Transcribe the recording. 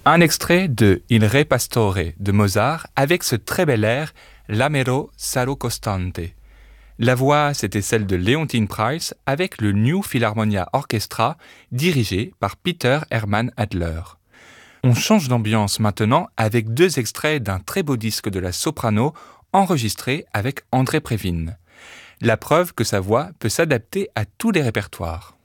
Un extrait de Il Re Pastore de Mozart avec ce très bel air L'Amero Saro Costante. La voix, c'était celle de Leontine Price avec le New Philharmonia Orchestra dirigé par Peter Hermann Adler. On change d'ambiance maintenant avec 2 extraits d'un très beau disque de la soprano enregistré avec André Previn. La preuve que sa voix peut s'adapter à tous les répertoires.